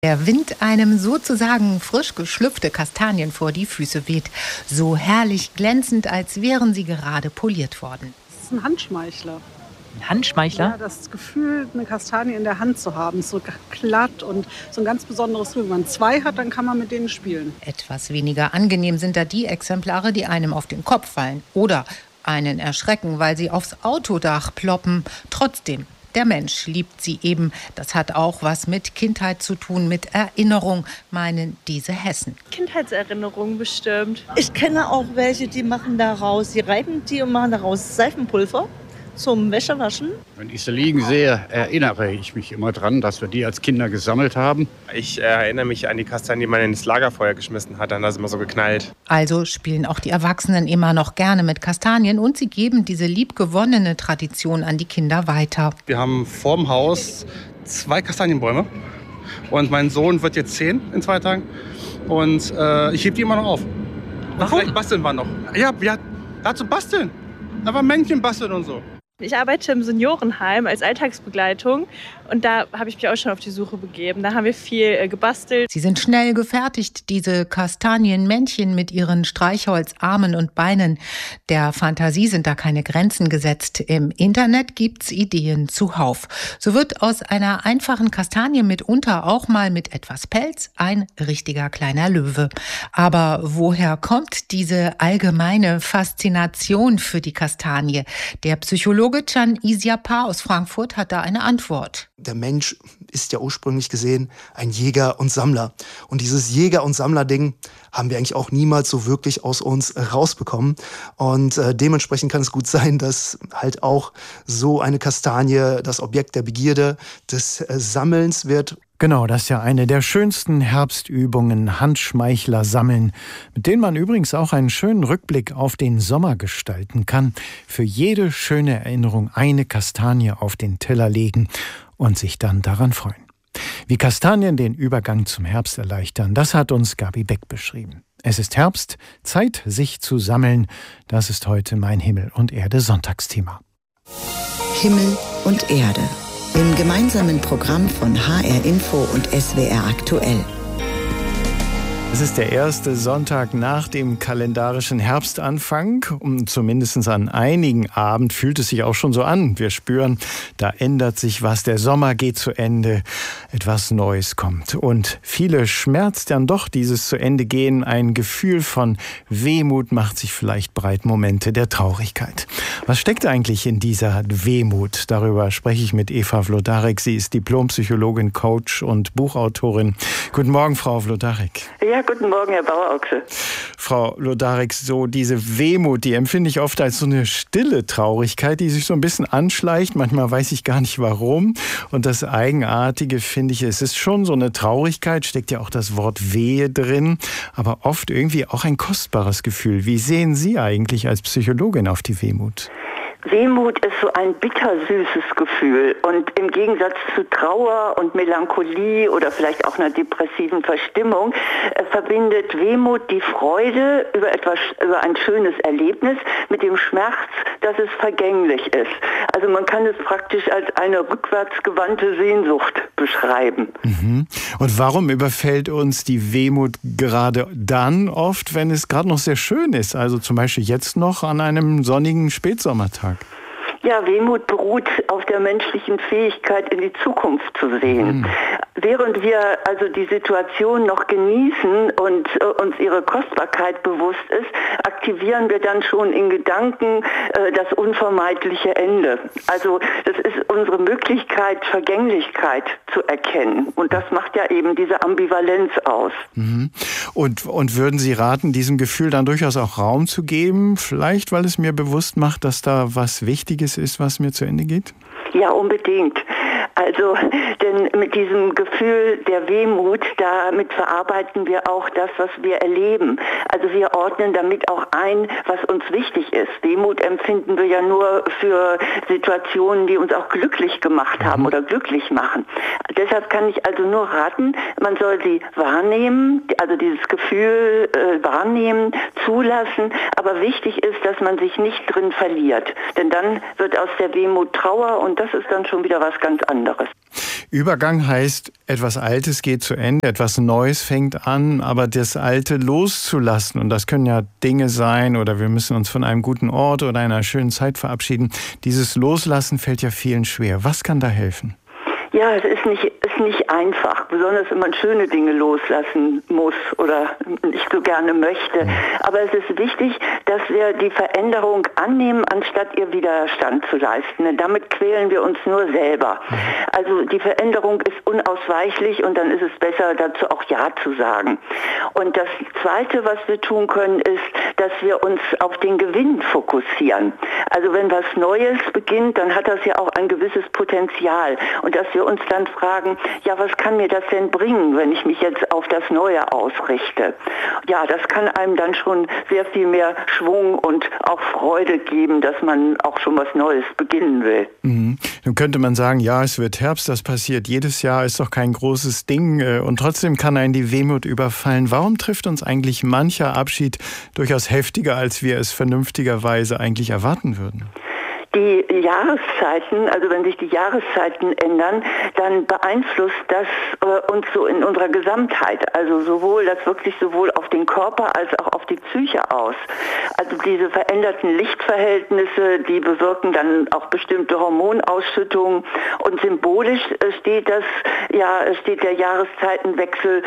Der Wind einem sozusagen frisch geschlüpfte Kastanien vor die Füße weht. So herrlich glänzend, als wären sie gerade poliert worden. Das ist ein Handschmeichler. Ein Handschmeichler? Ja, das Gefühl, eine Kastanie in der Hand zu haben, ist so glatt und so ein ganz besonderes Gefühl. Wenn man zwei hat, dann kann man mit denen spielen. Etwas weniger angenehm sind da die Exemplare, die einem auf den Kopf fallen oder einen erschrecken, weil sie aufs Autodach ploppen. Trotzdem, der Mensch liebt sie eben. Das hat auch was mit Kindheit zu tun, mit Erinnerung, meinen diese Hessen. Kindheitserinnerungen bestimmt. Ich kenne auch welche, die machen daraus, die reiben die und machen daraus Seifenpulver zum Wäschewaschen. Wenn ich sie liegen sehe, erinnere ich mich immer dran, dass wir die als Kinder gesammelt haben. Ich erinnere mich an die Kastanien, die man ins Lagerfeuer geschmissen hat, dann hat es immer so geknallt. Also spielen auch die Erwachsenen immer noch gerne mit Kastanien und sie geben diese liebgewonnene Tradition an die Kinder weiter. Wir haben vorm Haus 2 Kastanienbäume und mein Sohn wird jetzt 10 in 2 Tagen und ich hebe die immer noch auf. Warum? Vielleicht basteln wir noch. Ja, dazu basteln. Aber Männchen basteln und so. Ich arbeite im Seniorenheim als Alltagsbegleitung und da habe ich mich auch schon auf die Suche begeben. Da haben wir viel gebastelt. Sie sind schnell gefertigt, diese Kastanienmännchen mit ihren Streichholzarmen und Beinen. Der Fantasie sind da keine Grenzen gesetzt. Im Internet gibt's Ideen zuhauf. So wird aus einer einfachen Kastanie mitunter auch mal mit etwas Pelz ein richtiger kleiner Löwe. Aber woher kommt diese allgemeine Faszination für die Kastanie? Der Psychologe Can Isiapar aus Frankfurt hat da eine Antwort. Der Mensch ist ja ursprünglich gesehen ein Jäger und Sammler. Und dieses Jäger- und Sammler-Ding haben wir eigentlich auch niemals so wirklich aus uns rausbekommen. Und dementsprechend kann es gut sein, dass halt auch so eine Kastanie das Objekt der Begierde, des Sammelns wird. Genau, das ist ja eine der schönsten Herbstübungen, Handschmeichler sammeln, mit denen man übrigens auch einen schönen Rückblick auf den Sommer gestalten kann. Für jede schöne Erinnerung eine Kastanie auf den Teller legen und sich dann daran freuen. Wie Kastanien den Übergang zum Herbst erleichtern, das hat uns Gabi Beck beschrieben. Es ist Herbst, Zeit, sich zu sammeln. Das ist heute mein Himmel und Erde Sonntagsthema. Himmel und Erde. Im gemeinsamen Programm von HR Info und SWR Aktuell. Es ist der erste Sonntag nach dem kalendarischen Herbstanfang. Und zumindest an einigen Abend fühlt es sich auch schon so an. Wir spüren, da ändert sich was. Der Sommer geht zu Ende. Etwas Neues kommt. Und viele schmerzt dann doch dieses zu Ende gehen. Ein Gefühl von Wehmut macht sich vielleicht breit, Momente der Traurigkeit. Was steckt eigentlich in dieser Wehmut? Darüber spreche ich mit Eva Wlodarek. Sie ist Diplompsychologin, Coach und Buchautorin. Guten Morgen, Frau Wlodarek. Ja, guten Morgen, Herr Bauerochse. Frau Wlodarek, so diese Wehmut, die empfinde ich oft als so eine stille Traurigkeit, die sich so ein bisschen anschleicht. Manchmal weiß ich gar nicht warum. Und das Eigenartige finde ich, es ist schon so eine Traurigkeit, steckt ja auch das Wort Wehe drin, aber oft irgendwie auch ein kostbares Gefühl. Wie sehen Sie eigentlich als Psychologin auf die Wehmut? Wehmut ist so ein bittersüßes Gefühl und im Gegensatz zu Trauer und Melancholie oder vielleicht auch einer depressiven Verstimmung verbindet Wehmut die Freude über ein schönes Erlebnis mit dem Schmerz, dass es vergänglich ist. Also man kann es praktisch als eine rückwärtsgewandte Sehnsucht beschreiben. Mhm. Und warum überfällt uns die Wehmut gerade dann oft, wenn es gerade noch sehr schön ist? Also zum Beispiel jetzt noch an einem sonnigen Spätsommertag. Ja, Wehmut beruht auf der menschlichen Fähigkeit, in die Zukunft zu sehen. Während wir also die Situation noch genießen und uns ihre Kostbarkeit bewusst ist, aktivieren wir dann schon in Gedanken das unvermeidliche Ende. Also das ist unsere Möglichkeit, Vergänglichkeit zu erkennen. Und das macht ja eben diese Ambivalenz aus. Mhm. Und würden Sie raten, diesem Gefühl dann durchaus auch Raum zu geben? Vielleicht, weil es mir bewusst macht, dass da was Wichtiges ist, was mir zu Ende geht? Ja, unbedingt. Also, denn mit diesem Gefühl der Wehmut, damit verarbeiten wir auch das, was wir erleben. Also wir ordnen damit auch ein, was uns wichtig ist. Wehmut empfinden wir ja nur für Situationen, die uns auch glücklich gemacht haben oder glücklich machen. Deshalb kann ich also nur raten, man soll sie wahrnehmen, also dieses Gefühl wahrnehmen, zulassen, aber wichtig ist, dass man sich nicht drin verliert. Denn dann wird aus der Wehmut Trauer und das ist dann schon wieder was ganz anderes. Übergang heißt, etwas Altes geht zu Ende, etwas Neues fängt an, aber das Alte loszulassen. Und das können ja Dinge sein oder wir müssen uns von einem guten Ort oder einer schönen Zeit verabschieden. Dieses Loslassen fällt ja vielen schwer. Was kann da helfen? Ja, es ist nicht einfach, besonders wenn man schöne Dinge loslassen muss oder nicht so gerne möchte. Aber es ist wichtig, dass wir die Veränderung annehmen, anstatt ihr Widerstand zu leisten. Denn damit quälen wir uns nur selber. Also die Veränderung ist unausweichlich und dann ist es besser, dazu auch Ja zu sagen. Und das Zweite, was wir tun können, ist, dass wir uns auf den Gewinn fokussieren. Also wenn was Neues beginnt, dann hat das ja auch ein gewisses Potenzial. Und dass wir uns dann fragen, ja, was kann mir das denn bringen, wenn ich mich jetzt auf das Neue ausrichte? Ja, das kann einem dann schon sehr viel mehr Schwung und auch Freude geben, dass man auch schon was Neues beginnen will. Mhm. Dann könnte man sagen, ja, es wird Herbst, das passiert jedes Jahr, ist doch kein großes Ding und trotzdem kann einen die Wehmut überfallen. Warum trifft uns eigentlich mancher Abschied durchaus heftiger, als wir es vernünftigerweise eigentlich erwarten würden? Die Jahreszeiten, also wenn sich die Jahreszeiten ändern, dann beeinflusst das uns so in unserer Gesamtheit. Also das wirkt sich sowohl auf den Körper als auch auf die Psyche aus. Also diese veränderten Lichtverhältnisse, die bewirken dann auch bestimmte Hormonausschüttungen und symbolisch steht der Jahreszeitenwechsel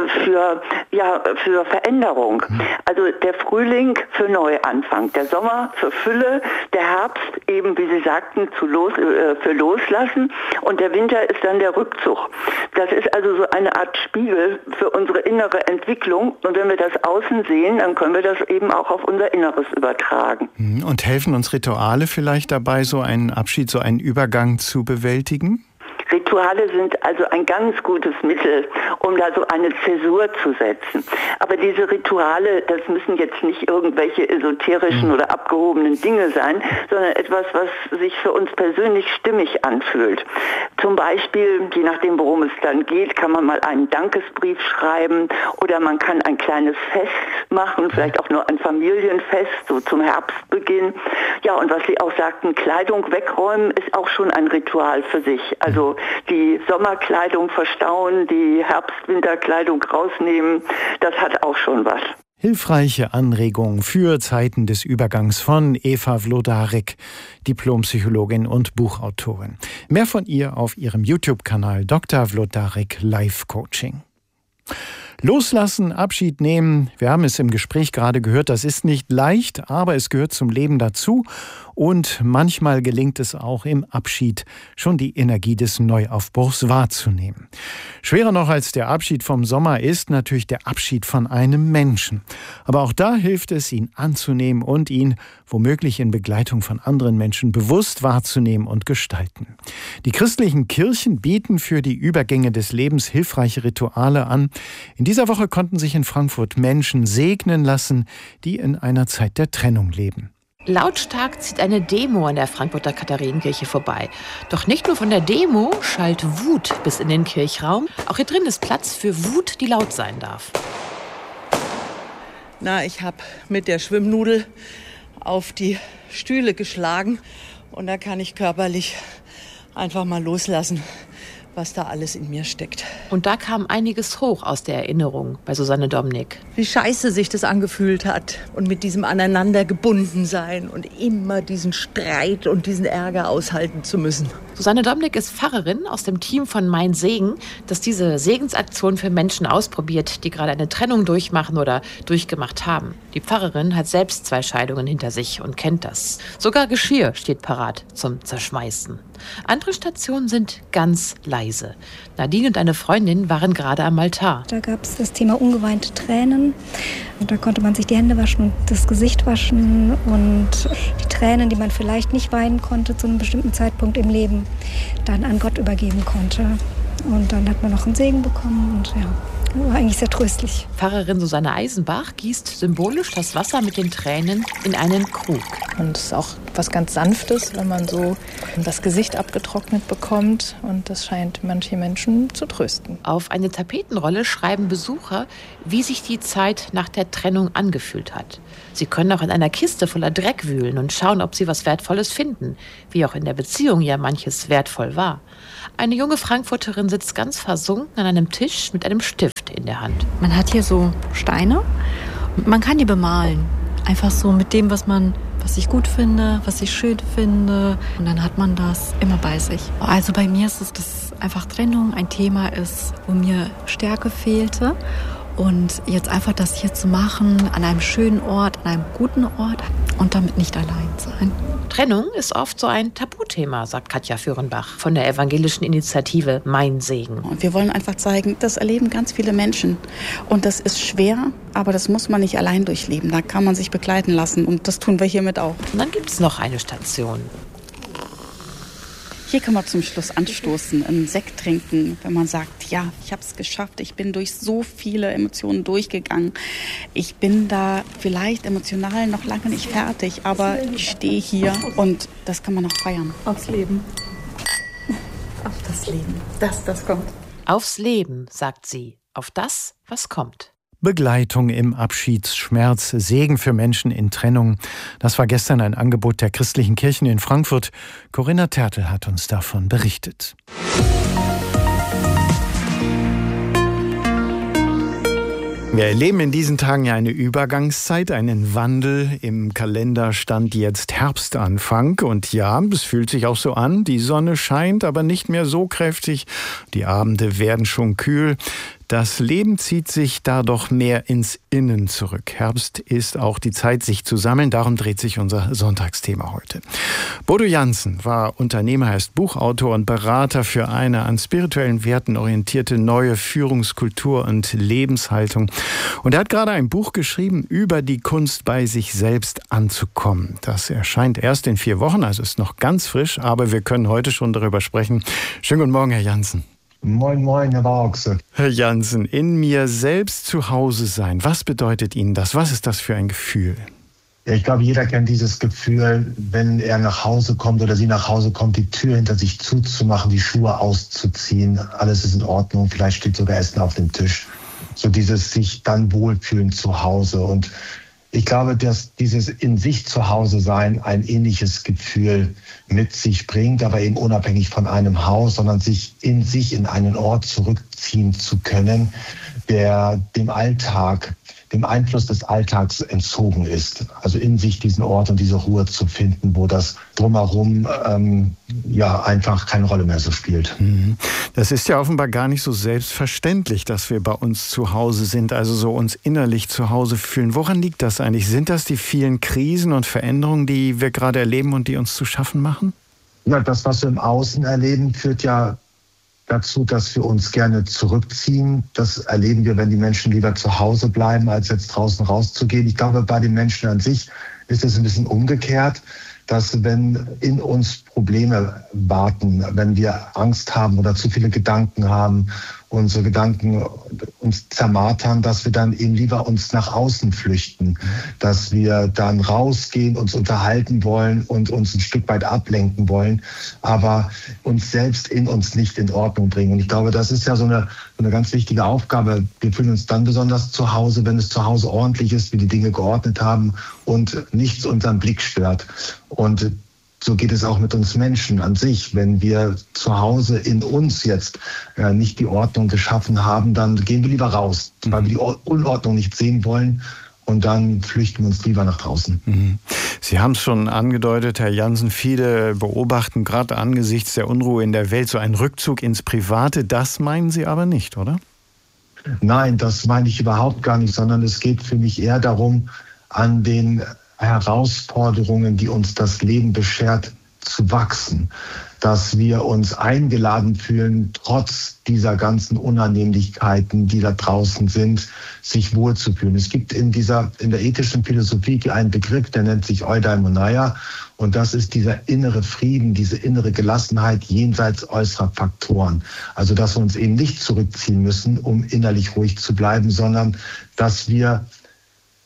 für Veränderung. Also der Frühling für Neuanfang, der Sommer für Fülle, der Herbst eben, wie Sie sagten, für Loslassen und der Winter ist dann der Rückzug. Das ist also so eine Art Spiegel für unsere innere Entwicklung und wenn wir das außen sehen, dann können wir das eben auch auf unser Inneres übertragen. Und helfen uns Rituale vielleicht dabei, so einen Abschied, so einen Übergang zu bewältigen? Rituale sind also ein ganz gutes Mittel, um da so eine Zäsur zu setzen. Aber diese Rituale, das müssen jetzt nicht irgendwelche esoterischen oder abgehobenen Dinge sein, sondern etwas, was sich für uns persönlich stimmig anfühlt. Zum Beispiel, je nachdem, worum es dann geht, kann man mal einen Dankesbrief schreiben oder man kann ein kleines Fest machen, vielleicht auch nur ein Familienfest, so zum Herbstbeginn. Ja, und was Sie auch sagten, Kleidung wegräumen ist auch schon ein Ritual für sich. Also die Sommerkleidung verstauen, die Herbst-Winterkleidung rausnehmen, das hat auch schon was. Hilfreiche Anregungen für Zeiten des Übergangs von Eva Wlodarek, Diplompsychologin und Buchautorin. Mehr von ihr auf ihrem YouTube-Kanal Dr. Wlodarek Life Coaching. Loslassen, Abschied nehmen, wir haben es im Gespräch gerade gehört, das ist nicht leicht, aber es gehört zum Leben dazu und manchmal gelingt es auch im Abschied, schon die Energie des Neuaufbruchs wahrzunehmen. Schwerer noch als der Abschied vom Sommer ist natürlich der Abschied von einem Menschen. Aber auch da hilft es, ihn anzunehmen und ihn womöglich in Begleitung von anderen Menschen bewusst wahrzunehmen und gestalten. Die christlichen Kirchen bieten für die Übergänge des Lebens hilfreiche Rituale an. In dieser Woche konnten sich in Frankfurt Menschen segnen lassen, die in einer Zeit der Trennung leben. Lautstark zieht eine Demo an der Frankfurter Katharinenkirche vorbei. Doch nicht nur von der Demo schallt Wut bis in den Kirchraum. Auch hier drin ist Platz für Wut, die laut sein darf. Ich habe mit der Schwimmnudel auf die Stühle geschlagen und da kann ich körperlich einfach mal loslassen, was da alles in mir steckt. Und da kam einiges hoch aus der Erinnerung bei Susanne Domnick. Wie scheiße sich das angefühlt hat und mit diesem aneinander gebunden sein und immer diesen Streit und diesen Ärger aushalten zu müssen. Susanne Domnick ist Pfarrerin aus dem Team von Mein Segen, das diese Segensaktion für Menschen ausprobiert, die gerade eine Trennung durchmachen oder durchgemacht haben. Die Pfarrerin hat selbst 2 Scheidungen hinter sich und kennt das. Sogar Geschirr steht parat zum Zerschmeißen. Andere Stationen sind ganz leise. Nadine und eine Freundin waren gerade am Altar. Da gab es das Thema ungeweinte Tränen. Und da konnte man sich die Hände waschen und das Gesicht waschen. Und die Tränen, die man vielleicht nicht weinen konnte zu einem bestimmten Zeitpunkt im Leben, dann an Gott übergeben konnte. Und dann hat man noch einen Segen bekommen und war eigentlich sehr tröstlich. Pfarrerin Susanne Eisenbach gießt symbolisch das Wasser mit den Tränen in einen Krug. Und es ist auch was ganz Sanftes, wenn man so das Gesicht abgetrocknet bekommt. Und das scheint manche Menschen zu trösten. Auf eine Tapetenrolle schreiben Besucher, wie sich die Zeit nach der Trennung angefühlt hat. Sie können auch in einer Kiste voller Dreck wühlen und schauen, ob sie was Wertvolles finden, wie auch in der Beziehung ja manches wertvoll war. Eine junge Frankfurterin sitzt ganz versunken an einem Tisch mit einem Stift in der Hand. Man hat hier so Steine und man kann die bemalen. Einfach so mit dem, was ich gut finde, was ich schön finde. Und dann hat man das immer bei sich. Also bei mir ist es, dass einfach Trennung ein Thema ist, wo mir Stärke fehlte. Und jetzt einfach das hier zu machen, an einem schönen Ort, an einem guten Ort und damit nicht allein sein. Trennung ist oft so ein Tabuthema, sagt Katja Fürnbach von der evangelischen Initiative Mein Segen. Und wir wollen einfach zeigen, das erleben ganz viele Menschen. Und das ist schwer, aber das muss man nicht allein durchleben. Da kann man sich begleiten lassen und das tun wir hiermit auch. Und dann gibt es noch eine Station. Hier kann man zum Schluss anstoßen, einen Sekt trinken, wenn man sagt, ja, ich habe es geschafft, ich bin durch so viele Emotionen durchgegangen. Ich bin da vielleicht emotional noch lange nicht fertig, aber ich stehe hier und das kann man noch feiern. Aufs Leben. Auf das Leben. Das kommt. Aufs Leben, sagt sie. Auf das, was kommt. Begleitung im Abschiedsschmerz, Segen für Menschen in Trennung. Das war gestern ein Angebot der christlichen Kirchen in Frankfurt. Corinna Tertel hat uns davon berichtet. Wir erleben in diesen Tagen ja eine Übergangszeit, einen Wandel. Im Kalender stand jetzt Herbstanfang. Und ja, es fühlt sich auch so an. Die Sonne scheint, aber nicht mehr so kräftig. Die Abende werden schon kühl. Das Leben zieht sich da doch mehr ins Innen zurück. Herbst ist auch die Zeit, sich zu sammeln. Darum dreht sich unser Sonntagsthema heute. Bodo Jansen war Unternehmer, er ist Buchautor und Berater für eine an spirituellen Werten orientierte neue Führungskultur und Lebenshaltung. Und er hat gerade ein Buch geschrieben über die Kunst, bei sich selbst anzukommen. Das erscheint erst in 4 Wochen, also ist noch ganz frisch, aber wir können heute schon darüber sprechen. Schönen guten Morgen, Herr Jansen. Moin, moin, Herr Bauchse. Herr Jansen, in mir selbst zu Hause sein, was bedeutet Ihnen das? Was ist das für ein Gefühl? Ja, ich glaube, jeder kennt dieses Gefühl, wenn er nach Hause kommt oder sie nach Hause kommt, die Tür hinter sich zuzumachen, die Schuhe auszuziehen, alles ist in Ordnung, vielleicht steht sogar Essen auf dem Tisch. So dieses sich dann wohlfühlen zu Hause. Und ich glaube, dass dieses in sich zu Hause sein ein ähnliches Gefühl mit sich bringt, aber eben unabhängig von einem Haus, sondern sich in einen Ort zurückziehen zu können, der dem Einfluss des Alltags entzogen ist. Also in sich diesen Ort und diese Ruhe zu finden, wo das Drumherum einfach keine Rolle mehr so spielt. Das ist ja offenbar gar nicht so selbstverständlich, dass wir bei uns zu Hause sind, also so uns innerlich zu Hause fühlen. Woran liegt das eigentlich? Sind das die vielen Krisen und Veränderungen, die wir gerade erleben und die uns zu schaffen machen? Ja, das, was wir im Außen erleben, führt ja dazu, dass wir uns gerne zurückziehen. Das erleben wir, wenn die Menschen lieber zu Hause bleiben, als jetzt draußen rauszugehen. Ich glaube, bei den Menschen an sich ist es ein bisschen umgekehrt, dass wenn in uns Probleme warten, wenn wir Angst haben oder zu viele Gedanken haben, unsere Gedanken uns zermartern, dass wir dann eben lieber uns nach außen flüchten, dass wir dann rausgehen, uns unterhalten wollen und uns ein Stück weit ablenken wollen, aber uns selbst in uns nicht in Ordnung bringen. Und ich glaube, das ist ja so eine ganz wichtige Aufgabe. Wir fühlen uns dann besonders zu Hause, wenn es zu Hause ordentlich ist, wir die Dinge geordnet haben und nichts unseren Blick stört. Und so geht es auch mit uns Menschen an sich. Wenn wir zu Hause in uns jetzt nicht die Ordnung geschaffen haben, dann gehen wir lieber raus, weil wir die Unordnung nicht sehen wollen. Und dann flüchten wir uns lieber nach draußen. Sie haben es schon angedeutet, Herr Jansen, viele beobachten gerade angesichts der Unruhe in der Welt so einen Rückzug ins Private. Das meinen Sie aber nicht, oder? Nein, das meine ich überhaupt gar nicht, sondern es geht für mich eher darum, an den Herausforderungen, die uns das Leben beschert, zu wachsen. Dass wir uns eingeladen fühlen, trotz dieser ganzen Unannehmlichkeiten, die da draußen sind, sich wohlzufühlen. Es gibt in der ethischen Philosophie einen Begriff, der nennt sich Eudaimonia. Und das ist dieser innere Frieden, diese innere Gelassenheit jenseits äußerer Faktoren. Also, dass wir uns eben nicht zurückziehen müssen, um innerlich ruhig zu bleiben, sondern dass wir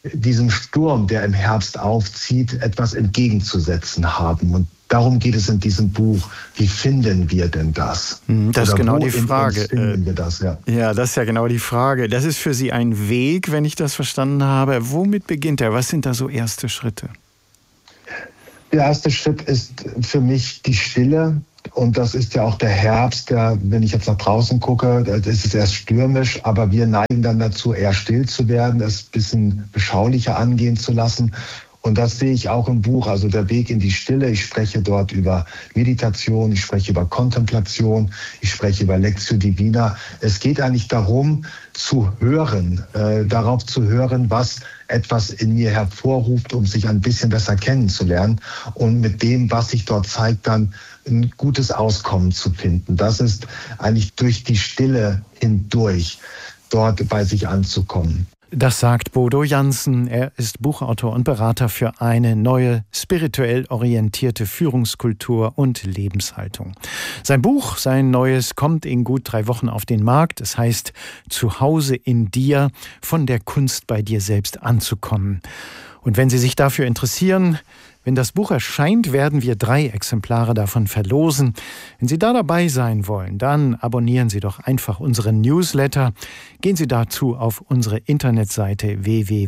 diesem Sturm, der im Herbst aufzieht, etwas entgegenzusetzen haben. Und darum geht es in diesem Buch. Wie finden wir denn das? Das ist genau die Frage. Finden wir das, ja. Ja, das ist ja genau die Frage. Das ist für Sie ein Weg, wenn ich das verstanden habe. Womit beginnt er? Was sind da so erste Schritte? Der erste Schritt ist für mich die Stille. Und das ist ja auch der Herbst, wenn ich jetzt nach draußen gucke, ist es erst stürmisch, aber wir neigen dann dazu, eher still zu werden, es ein bisschen beschaulicher angehen zu lassen. Und das sehe ich auch im Buch, also der Weg in die Stille. Ich spreche dort über Meditation, ich spreche über Kontemplation, ich spreche über Lectio Divina. Es geht eigentlich darum, zu hören, darauf zu hören, was etwas in mir hervorruft, um sich ein bisschen besser kennenzulernen und mit dem, was sich dort zeigt, dann ein gutes Auskommen zu finden. Das ist eigentlich durch die Stille hindurch, dort bei sich anzukommen. Das sagt Bodo Jansen. Er ist Buchautor und Berater für eine neue, spirituell orientierte Führungskultur und Lebenshaltung. Sein Buch, sein neues, kommt in gut 3 Wochen auf den Markt. Es heißt Zuhause in dir, von der Kunst bei dir selbst anzukommen. Und wenn Sie sich dafür interessieren, wenn das Buch erscheint, werden wir 3 Exemplare davon verlosen. Wenn Sie da dabei sein wollen, dann abonnieren Sie doch einfach unseren Newsletter. Gehen Sie dazu auf unsere Internetseite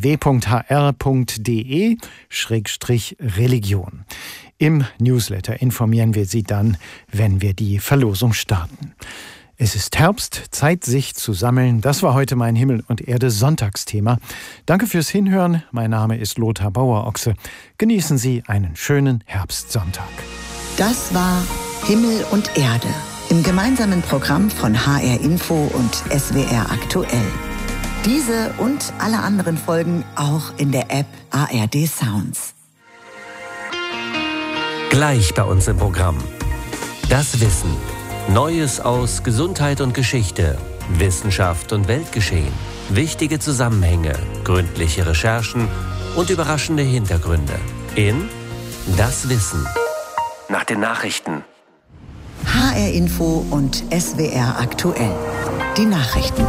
www.hr.de/religion. Im Newsletter informieren wir Sie dann, wenn wir die Verlosung starten. Es ist Herbst, Zeit, sich zu sammeln. Das war heute mein Himmel und Erde Sonntagsthema. Danke fürs Hinhören. Mein Name ist Lothar Bauer-Ochse. Genießen Sie einen schönen Herbstsonntag. Das war Himmel und Erde im gemeinsamen Programm von HR Info und SWR Aktuell. Diese und alle anderen Folgen auch in der App ARD Sounds. Gleich bei uns im Programm. Das Wissen. Neues aus Gesundheit und Geschichte, Wissenschaft und Weltgeschehen, wichtige Zusammenhänge, gründliche Recherchen und überraschende Hintergründe. In Das Wissen. Nach den Nachrichten. HR Info und SWR Aktuell. Die Nachrichten.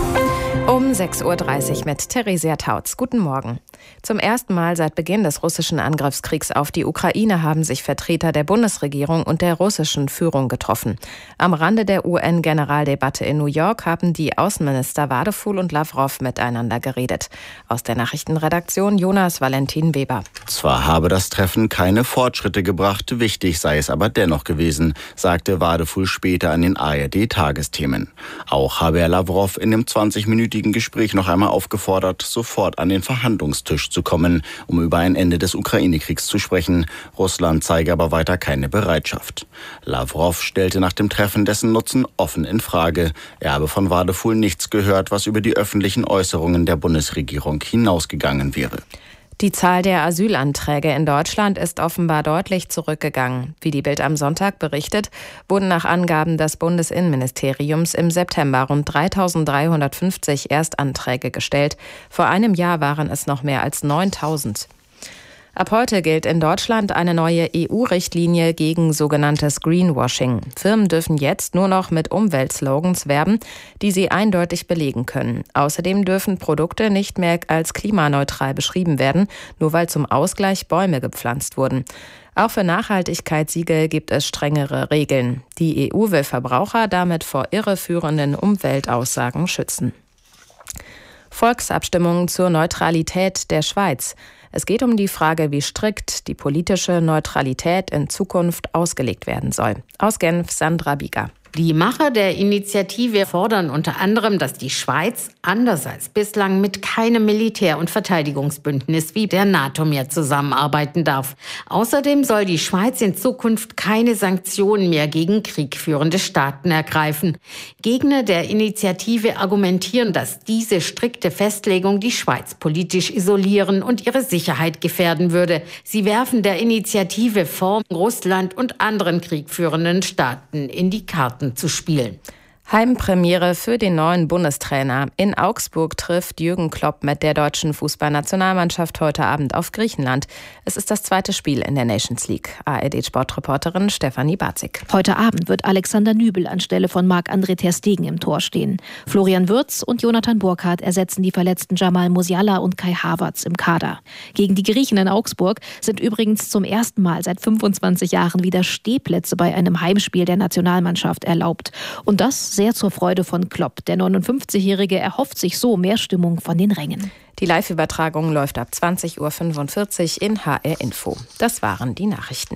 Um 6.30 Uhr mit Theresia Tautz. Guten Morgen. Zum ersten Mal seit Beginn des russischen Angriffskriegs auf die Ukraine haben sich Vertreter der Bundesregierung und der russischen Führung getroffen. Am Rande der UN-Generaldebatte in New York haben die Außenminister Wadefuhl und Lavrov miteinander geredet. Aus der Nachrichtenredaktion Jonas Valentin Weber. Zwar habe das Treffen keine Fortschritte gebracht, wichtig sei es aber dennoch gewesen, sagte Wadefuhl später an den ARD-Tagesthemen. Auch habe er Lavrov in dem 20-minütigen Gespräch noch einmal aufgefordert, sofort an den Verhandlungstisch zu kommen, um über ein Ende des Ukraine-Kriegs zu sprechen. Russland zeige aber weiter keine Bereitschaft. Lavrov stellte nach dem Treffen dessen Nutzen offen in Frage. Er habe von Wadefuhl nichts gehört, was über die öffentlichen Äußerungen der Bundesregierung hinausgegangen wäre. Die Zahl der Asylanträge in Deutschland ist offenbar deutlich zurückgegangen. Wie die Bild am Sonntag berichtet, wurden nach Angaben des Bundesinnenministeriums im September rund 3.350 Erstanträge gestellt. Vor einem Jahr waren es noch mehr als 9.000. Ab heute gilt in Deutschland eine neue EU-Richtlinie gegen sogenanntes Greenwashing. Firmen dürfen jetzt nur noch mit Umweltslogans werben, die sie eindeutig belegen können. Außerdem dürfen Produkte nicht mehr als klimaneutral beschrieben werden, nur weil zum Ausgleich Bäume gepflanzt wurden. Auch für Nachhaltigkeitssiegel gibt es strengere Regeln. Die EU will Verbraucher damit vor irreführenden Umweltaussagen schützen. Volksabstimmung zur Neutralität der Schweiz. Es geht um die Frage, wie strikt die politische Neutralität in Zukunft ausgelegt werden soll. Aus Genf, Sandra Bieger. Die Macher der Initiative fordern unter anderem, dass die Schweiz, anders als bislang, mit keinem Militär- und Verteidigungsbündnis wie der NATO mehr zusammenarbeiten darf. Außerdem soll die Schweiz in Zukunft keine Sanktionen mehr gegen kriegführende Staaten ergreifen. Gegner der Initiative argumentieren, dass diese strikte Festlegung die Schweiz politisch isolieren und ihre Sicherheit gefährden würde. Sie werfen der Initiative vor, Russland und anderen kriegführenden Staaten in die Karten zu spielen. Heimpremiere für den neuen Bundestrainer. In Augsburg trifft Jürgen Klopp mit der deutschen Fußballnationalmannschaft heute Abend auf Griechenland. Es ist das zweite Spiel in der Nations League. ARD-Sportreporterin Stefanie Barzig. Heute Abend wird Alexander Nübel anstelle von Marc-André ter Stegen im Tor stehen. Florian Wirtz und Jonathan Burkhardt ersetzen die verletzten Jamal Musiala und Kai Havertz im Kader. Gegen die Griechen in Augsburg sind übrigens zum ersten Mal seit 25 Jahren wieder Stehplätze bei einem Heimspiel der Nationalmannschaft erlaubt. Und das sehr zur Freude von Klopp. Der 59-Jährige erhofft sich so mehr Stimmung von den Rängen. Die Live-Übertragung läuft ab 20.45 Uhr in HR Info. Das waren die Nachrichten.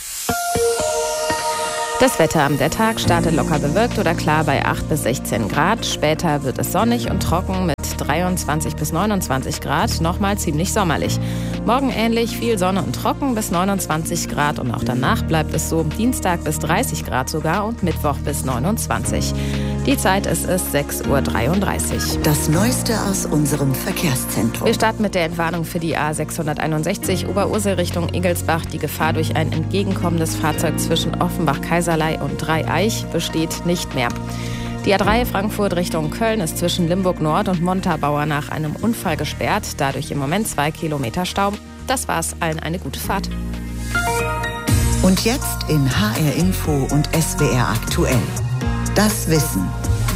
Das Wetter: Der Tag startet locker bewölkt oder klar bei 8 bis 16 Grad. Später wird es sonnig und trocken mit 23 bis 29 Grad. Nochmal ziemlich sommerlich. Morgen ähnlich, viel Sonne und trocken bis 29 Grad. Und auch danach bleibt es so. Dienstag bis 30 Grad sogar und Mittwoch bis 29. Die Zeit ist 6.33 Uhr. Das Neueste aus unserem Verkehrszentrum. Wir starten mit der Entwarnung für die A661 Oberursel Richtung Igelsbach. Die Gefahr durch ein entgegenkommendes Fahrzeug zwischen Offenbach-Kaiserlei und Dreieich besteht nicht mehr. Die A3 Frankfurt Richtung Köln ist zwischen Limburg Nord und Montabaur nach einem Unfall gesperrt. Dadurch im Moment 2 Kilometer Stau. Das war's, allen eine gute Fahrt. Und jetzt in HR Info und SWR aktuell. Das Wissen.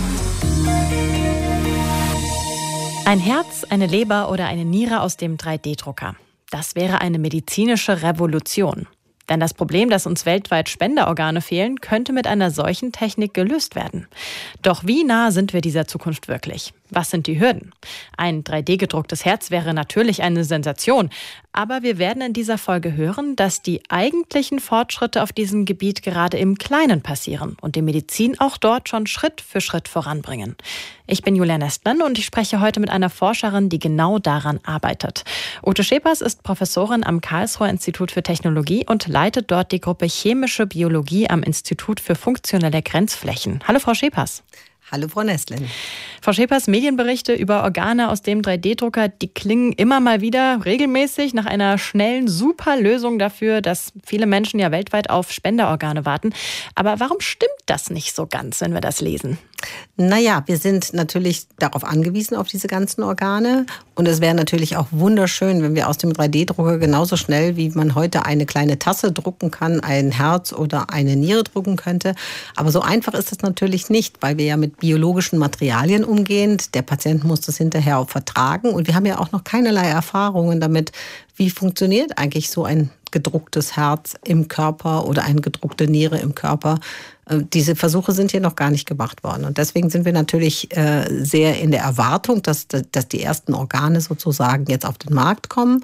Ein Herz, eine Leber oder eine Niere aus dem 3D-Drucker. Das wäre eine medizinische Revolution. Denn das Problem, dass uns weltweit Spenderorgane fehlen, könnte mit einer solchen Technik gelöst werden. Doch wie nah sind wir dieser Zukunft wirklich? Was sind die Hürden? Ein 3D-gedrucktes Herz wäre natürlich eine Sensation. Aber wir werden in dieser Folge hören, dass die eigentlichen Fortschritte auf diesem Gebiet gerade im Kleinen passieren und die Medizin auch dort schon Schritt für Schritt voranbringen. Ich bin Julia Nestmann und ich spreche heute mit einer Forscherin, die genau daran arbeitet. Ute Schepers ist Professorin am Karlsruher Institut für Technologie und leitet dort die Gruppe Chemische Biologie am Institut für funktionelle Grenzflächen. Hallo, Frau Schepers. Hallo, Frau Nestlin. Frau Schepers, Medienberichte über Organe aus dem 3D-Drucker, die klingen immer mal wieder regelmäßig nach einer schnellen, super Lösung dafür, dass viele Menschen ja weltweit auf Spenderorgane warten. Aber warum stimmt das nicht so ganz, wenn wir das lesen? Naja, wir sind natürlich darauf angewiesen, auf diese ganzen Organe. Und es wäre natürlich auch wunderschön, wenn wir aus dem 3D-Drucker genauso schnell, wie man heute eine kleine Tasse drucken kann, ein Herz oder eine Niere drucken könnte. Aber so einfach ist es natürlich nicht, weil wir ja mit biologischen Materialien umgehen. Der Patient muss das hinterher auch vertragen. Und wir haben ja auch noch keinerlei Erfahrungen damit, wie funktioniert eigentlich so ein gedrucktes Herz im Körper oder eine gedruckte Niere im Körper. Diese Versuche sind hier noch gar nicht gemacht worden. Und deswegen sind wir natürlich sehr in der Erwartung, dass die ersten Organe sozusagen jetzt auf den Markt kommen.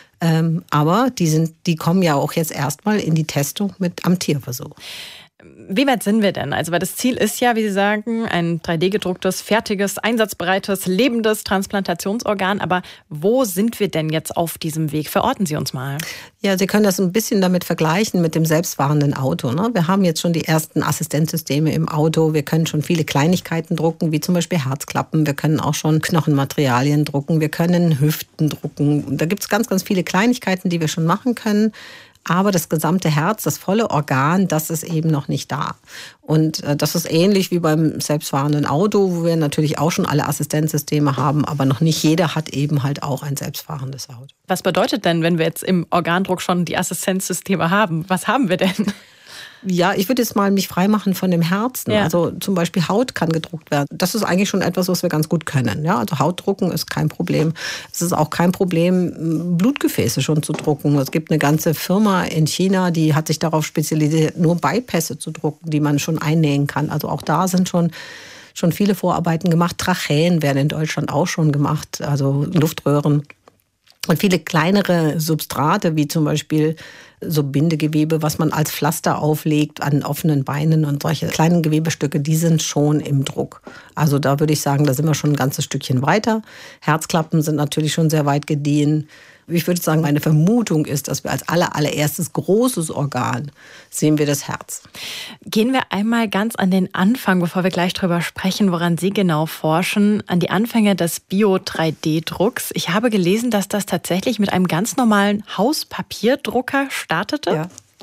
Aber die kommen ja auch jetzt erstmal in die Testung am Tierversuch. Wie weit sind wir denn? Also, weil das Ziel ist ja, wie Sie sagen, ein 3D-gedrucktes, fertiges, einsatzbereites, lebendes Transplantationsorgan. Aber wo sind wir denn jetzt auf diesem Weg? Verorten Sie uns mal. Ja, Sie können das ein bisschen damit vergleichen mit dem selbstfahrenden Auto. Ne? Wir haben jetzt schon die ersten Assistenzsysteme im Auto. Wir können schon viele Kleinigkeiten drucken, wie zum Beispiel Herzklappen. Wir können auch schon Knochenmaterialien drucken. Wir können Hüften drucken. Da gibt es ganz, ganz viele Kleinigkeiten, die wir schon machen können. Aber das gesamte Herz, das volle Organ, das ist eben noch nicht da. Und das ist ähnlich wie beim selbstfahrenden Auto, wo wir natürlich auch schon alle Assistenzsysteme haben, aber noch nicht jeder hat eben halt auch ein selbstfahrendes Auto. Was bedeutet denn, wenn wir jetzt im Organdruck schon die Assistenzsysteme haben? Was haben wir denn? Ja, ich würde jetzt mal mich freimachen von dem Herzen. Ja. Also zum Beispiel Haut kann gedruckt werden. Das ist eigentlich schon etwas, was wir ganz gut können. Ja, also Hautdrucken ist kein Problem. Es ist auch kein Problem, Blutgefäße schon zu drucken. Es gibt eine ganze Firma in China, die hat sich darauf spezialisiert, nur Bypässe zu drucken, die man schon einnähen kann. Also auch da sind schon viele Vorarbeiten gemacht. Tracheen werden in Deutschland auch schon gemacht, also Luftröhren. Und viele kleinere Substrate, wie zum Beispiel so Bindegewebe, was man als Pflaster auflegt an offenen Beinen und solche kleinen Gewebestücke, die sind schon im Druck. Also da würde ich sagen, da sind wir schon ein ganzes Stückchen weiter. Herzklappen sind natürlich schon sehr weit gediehen. Ich würde sagen, meine Vermutung ist, dass wir als allererstes großes Organ sehen wir das Herz. Gehen wir einmal ganz an den Anfang, bevor wir gleich darüber sprechen, woran Sie genau forschen, an die Anfänge des Bio-3D-Drucks. Ich habe gelesen, dass das tatsächlich mit einem ganz normalen Hauspapierdrucker startete. Ja.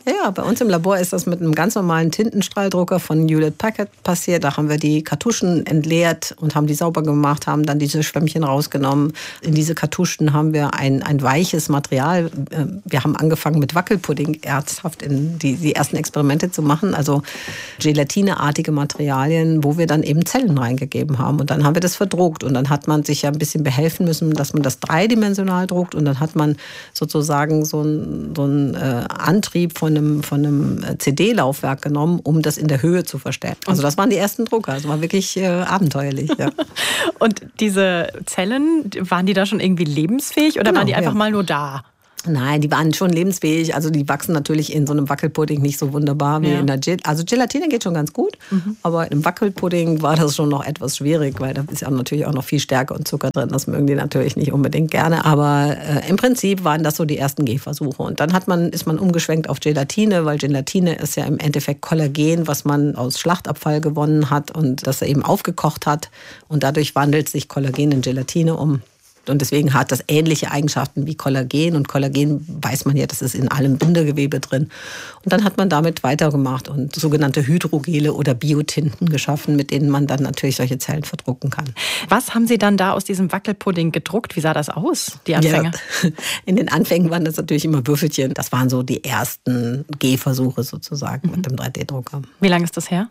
Ja, bei uns im Labor ist das mit einem ganz normalen Tintenstrahldrucker von Hewlett Packard passiert. Da haben wir die Kartuschen entleert und haben die sauber gemacht, haben dann diese Schwämmchen rausgenommen. In diese Kartuschen haben wir ein weiches Material. Wir haben angefangen mit Wackelpudding ernsthaft in die ersten Experimente zu machen, also gelatineartige Materialien, wo wir dann eben Zellen reingegeben haben. Und dann haben wir das verdruckt und dann hat man sich ja ein bisschen behelfen müssen, dass man das dreidimensional druckt und dann hat man sozusagen so einen Antrieb von einem CD-Laufwerk genommen, um das in der Höhe zu verstellen. Also das waren die ersten Drucker. Das war wirklich abenteuerlich. Ja. Und diese Zellen, waren die da schon irgendwie lebensfähig oder waren die einfach mal nur da? Nein, die waren schon lebensfähig. Also die wachsen natürlich in so einem Wackelpudding nicht so wunderbar wie in der Also Gelatine geht schon ganz gut, aber im Wackelpudding war das schon noch etwas schwierig, weil da ist ja natürlich auch noch viel Stärke und Zucker drin. Das mögen die natürlich nicht unbedingt gerne. Aber im Prinzip waren das so die ersten Gehversuche. Und dann ist man umgeschwenkt auf Gelatine, weil Gelatine ist ja im Endeffekt Kollagen, was man aus Schlachtabfall gewonnen hat und das er eben aufgekocht hat. Und dadurch wandelt sich Kollagen in Gelatine um. Und deswegen hat das ähnliche Eigenschaften wie Kollagen. Und Kollagen weiß man ja, das ist in allem Bindegewebe drin. Und dann hat man damit weitergemacht und sogenannte Hydrogele oder Biotinten geschaffen, mit denen man dann natürlich solche Zellen verdrucken kann. Was haben Sie dann da aus diesem Wackelpudding gedruckt? Wie sah das aus, die Anfänge? Ja, in den Anfängen waren das natürlich immer Würfelchen. Das waren so die ersten Gehversuche sozusagen mit dem 3D-Drucker. Wie lange ist das her?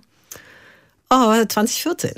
2014.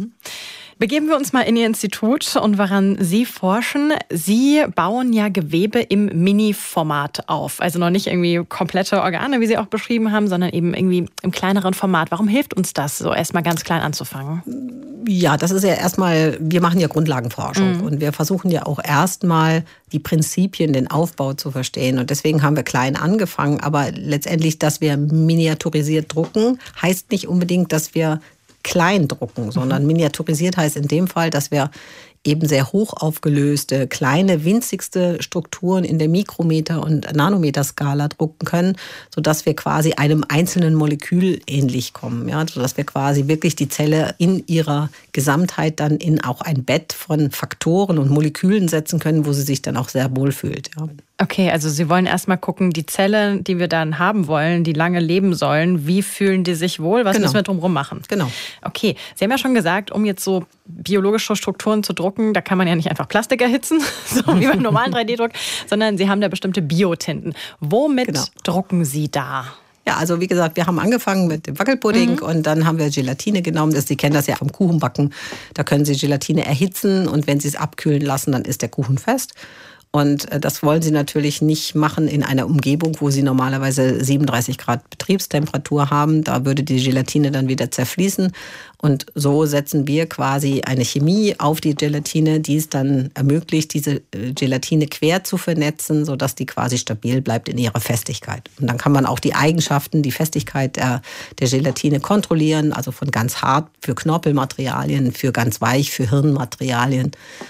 Begeben wir uns mal in Ihr Institut und woran Sie forschen. Sie bauen ja Gewebe im Mini-Format auf. Also noch nicht irgendwie komplette Organe, wie Sie auch beschrieben haben, sondern eben irgendwie im kleineren Format. Warum hilft uns das, so erstmal ganz klein anzufangen? Ja, das ist ja erstmal, wir machen ja Grundlagenforschung und wir versuchen ja auch erstmal die Prinzipien, den Aufbau zu verstehen. Und deswegen haben wir klein angefangen. Aber letztendlich, dass wir miniaturisiert drucken, heißt nicht unbedingt, dass wir klein drucken, sondern miniaturisiert heißt in dem Fall, dass wir eben sehr hoch aufgelöste, kleine, winzigste Strukturen in der Mikrometer- und Nanometerskala drucken können, sodass wir quasi einem einzelnen Molekül ähnlich kommen. Ja? Sodass wir quasi wirklich die Zelle in ihrer Gesamtheit dann in auch ein Bett von Faktoren und Molekülen setzen können, wo sie sich dann auch sehr wohl fühlt. Ja. Okay, also Sie wollen erstmal gucken, die Zellen, die wir dann haben wollen, die lange leben sollen, wie fühlen die sich wohl? Was müssen wir drumherum machen? Genau. Okay, Sie haben ja schon gesagt, um jetzt so biologische Strukturen zu drucken, da kann man ja nicht einfach Plastik erhitzen, so wie beim normalen 3D-Druck, sondern Sie haben da bestimmte Biotinten. Womit drucken Sie da? Ja, also wie gesagt, wir haben angefangen mit dem Wackelpudding und dann haben wir Gelatine genommen. Sie kennen das ja vom Kuchenbacken. Da können Sie Gelatine erhitzen und wenn Sie es abkühlen lassen, dann ist der Kuchen fest. Und das wollen Sie natürlich nicht machen in einer Umgebung, wo Sie normalerweise 37 Grad Betriebstemperatur haben. Da würde die Gelatine dann wieder zerfließen. Und so setzen wir quasi eine Chemie auf die Gelatine, die es dann ermöglicht, diese Gelatine quer zu vernetzen, sodass die quasi stabil bleibt in ihrer Festigkeit. Und dann kann man auch die Eigenschaften, die Festigkeit der Gelatine kontrollieren, also von ganz hart für Knorpelmaterialien, für ganz weich für Hirnmaterialien.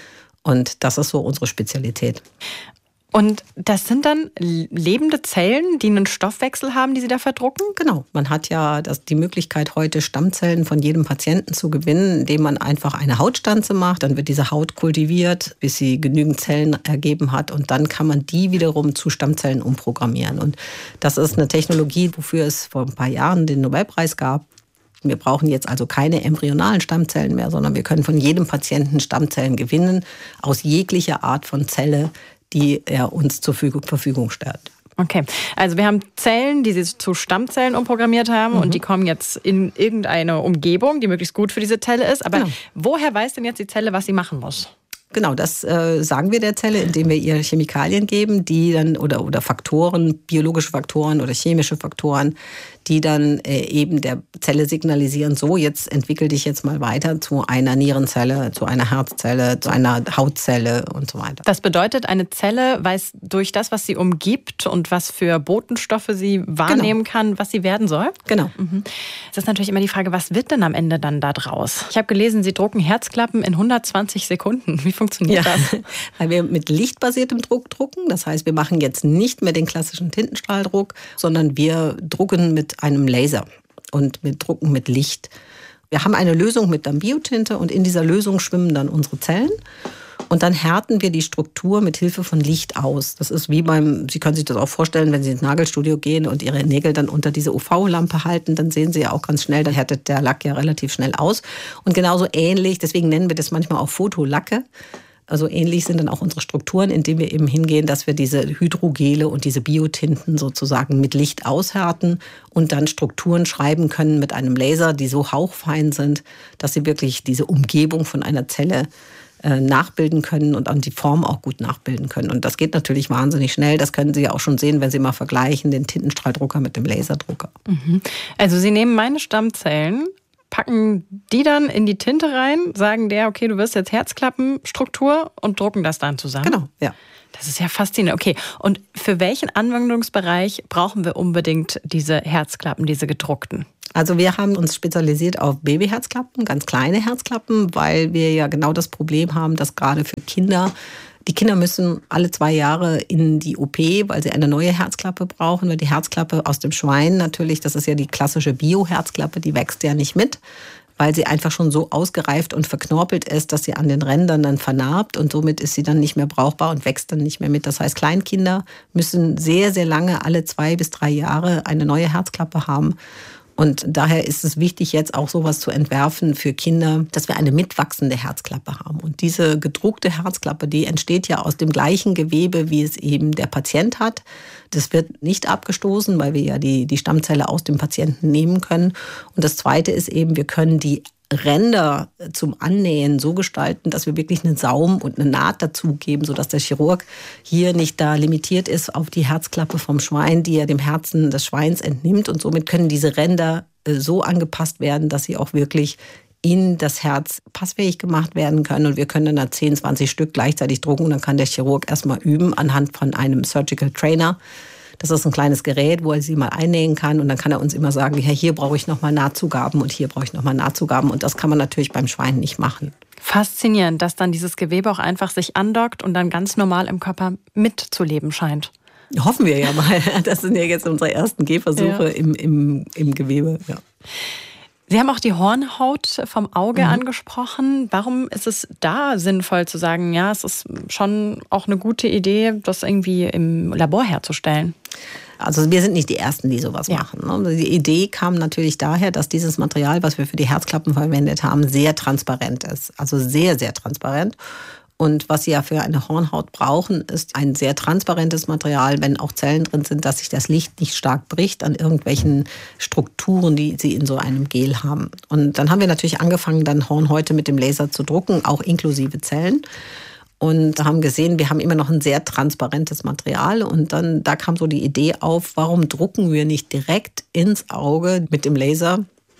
Und das ist so unsere Spezialität. Und das sind dann lebende Zellen, die einen Stoffwechsel haben, die Sie da verdrucken? Genau. Man hat ja die Möglichkeit, heute Stammzellen von jedem Patienten zu gewinnen, indem man einfach eine Hautstanze macht. Dann wird diese Haut kultiviert, bis sie genügend Zellen ergeben hat. Und dann kann man die wiederum zu Stammzellen umprogrammieren. Und das ist eine Technologie, wofür es vor ein paar Jahren den Nobelpreis gab. Wir brauchen jetzt also keine embryonalen Stammzellen mehr, sondern wir können von jedem Patienten Stammzellen gewinnen, aus jeglicher Art von Zelle, die er uns zur Verfügung stellt. Okay, also wir haben Zellen, die Sie zu Stammzellen umprogrammiert haben und die kommen jetzt in irgendeine Umgebung, die möglichst gut für diese Zelle ist. Aber woher weiß denn jetzt die Zelle, was sie machen muss? Genau, das sagen wir der Zelle, indem wir ihr Chemikalien geben, die dann oder Faktoren, biologische Faktoren oder chemische Faktoren, die dann eben der Zelle signalisieren, so jetzt entwickel dich jetzt mal weiter zu einer Nierenzelle, zu einer Herzzelle, zu einer Hautzelle und so weiter. Das bedeutet, eine Zelle weiß durch das, was sie umgibt und was für Botenstoffe sie wahrnehmen kann, was sie werden soll? Genau. Das ist natürlich immer die Frage, was wird denn am Ende dann da draus? Ich habe gelesen, Sie drucken Herzklappen in 120 Sekunden. Wie funktioniert das? Weil wir mit lichtbasiertem Druck drucken. Das heißt, wir machen jetzt nicht mehr den klassischen Tintenstrahldruck, sondern wir drucken mit einem Laser und wir drucken mit Licht. Wir haben eine Lösung mit dann Biotinte und in dieser Lösung schwimmen dann unsere Zellen. Und dann härten wir die Struktur mit Hilfe von Licht aus. Das ist wie Sie können sich das auch vorstellen, wenn Sie ins Nagelstudio gehen und Ihre Nägel dann unter diese UV-Lampe halten, dann sehen Sie ja auch ganz schnell, dann härtet der Lack ja relativ schnell aus. Und genauso ähnlich, deswegen nennen wir das manchmal auch Fotolacke. Also ähnlich sind dann auch unsere Strukturen, indem wir eben hingehen, dass wir diese Hydrogele und diese Biotinten sozusagen mit Licht aushärten und dann Strukturen schreiben können mit einem Laser, die so hauchfein sind, dass sie wirklich diese Umgebung von einer Zelle nachbilden können und die Form auch gut nachbilden können. Und das geht natürlich wahnsinnig schnell. Das können Sie ja auch schon sehen, wenn Sie mal vergleichen, den Tintenstrahldrucker mit dem Laserdrucker. Also Sie nehmen meine Stammzellen, packen die dann in die Tinte rein, sagen der, okay, du wirst jetzt Herzklappenstruktur und drucken das dann zusammen? Genau, ja. Das ist ja faszinierend. Okay, und für welchen Anwendungsbereich brauchen wir unbedingt diese Herzklappen, diese gedruckten? Also wir haben uns spezialisiert auf Babyherzklappen, ganz kleine Herzklappen, weil wir ja genau das Problem haben, dass gerade für Kinder, die Kinder müssen alle 2 Jahre in die OP, weil sie eine neue Herzklappe brauchen, weil die Herzklappe aus dem Schwein natürlich, das ist ja die klassische Bio-Herzklappe, die wächst ja nicht mit, weil sie einfach schon so ausgereift und verknorpelt ist, dass sie an den Rändern dann vernarbt und somit ist sie dann nicht mehr brauchbar und wächst dann nicht mehr mit. Das heißt, Kleinkinder müssen sehr, sehr lange, alle 2 bis 3 Jahre eine neue Herzklappe haben. Und daher ist es wichtig, jetzt auch sowas zu entwerfen für Kinder, dass wir eine mitwachsende Herzklappe haben. Und diese gedruckte Herzklappe, die entsteht ja aus dem gleichen Gewebe, wie es eben der Patient hat. Das wird nicht abgestoßen, weil wir ja die Stammzelle aus dem Patienten nehmen können. Und das Zweite ist eben, wir können die Ränder zum Annähen so gestalten, dass wir wirklich einen Saum und eine Naht dazugeben, sodass der Chirurg hier nicht da limitiert ist auf die Herzklappe vom Schwein, die er dem Herzen des Schweins entnimmt. Und somit können diese Ränder so angepasst werden, dass sie auch wirklich in das Herz passfähig gemacht werden können. Und wir können dann da 10, 20 Stück gleichzeitig drucken. Und dann kann der Chirurg erstmal üben anhand von einem Surgical Trainer. Das ist ein kleines Gerät, wo er sie mal einnähen kann. Und dann kann er uns immer sagen, ja, hier brauche ich nochmal Nahtzugaben und hier brauche ich nochmal Nahtzugaben. Und das kann man natürlich beim Schwein nicht machen. Faszinierend, dass dann dieses Gewebe auch einfach sich andockt und dann ganz normal im Körper mitzuleben scheint. Hoffen wir ja mal. Das sind ja jetzt unsere ersten Gehversuche im Gewebe. Ja. Sie haben auch die Hornhaut vom Auge angesprochen. Warum ist es da sinnvoll zu sagen, ja, es ist schon auch eine gute Idee, das irgendwie im Labor herzustellen? Also wir sind nicht die Ersten, die sowas machen. Die Idee kam natürlich daher, dass dieses Material, was wir für die Herzklappen verwendet haben, sehr transparent ist. Also sehr, sehr transparent. Und was Sie ja für eine Hornhaut brauchen, ist ein sehr transparentes Material, wenn auch Zellen drin sind, dass sich das Licht nicht stark bricht an irgendwelchen Strukturen, die Sie in so einem Gel haben. Und dann haben wir natürlich angefangen, dann Hornhäute mit dem Laser zu drucken, auch inklusive Zellen. Und haben gesehen, wir haben immer noch ein sehr transparentes Material. Und dann da kam so die Idee auf, warum drucken wir nicht direkt ins Auge mit dem Laser